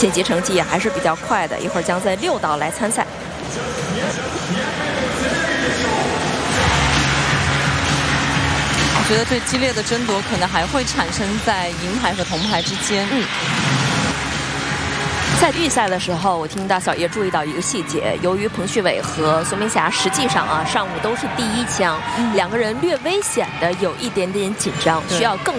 晋级成绩也还是比较快的，一会儿将在6道来参赛。 我觉得最激烈的争夺可能还会产生在银牌和铜牌之间。 在预赛的时候，我听到小叶注意到一个细节，由于彭旭伟和孙明霞实际上上午都是第1枪，2个人略微显得有一点点紧张，需要更